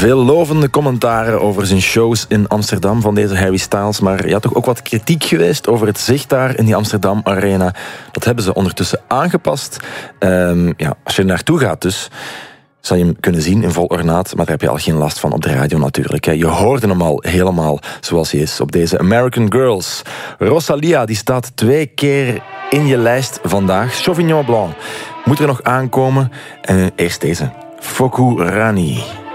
Veel lovende commentaren over zijn shows in Amsterdam van deze Harry Styles. Maar ja, toch ook wat kritiek geweest over het zicht daar in die Amsterdam Arena. Dat hebben ze ondertussen aangepast. Als je er naartoe gaat dus, zal je hem kunnen zien in vol ornaat. Maar daar heb je al geen last van op de radio natuurlijk. Je hoorde hem al helemaal zoals hij is op deze American Girls. Rosalia, die staat 2 keer in je lijst vandaag. Sauvignon Blanc moet er nog aankomen. Eerst deze. Foku Rani.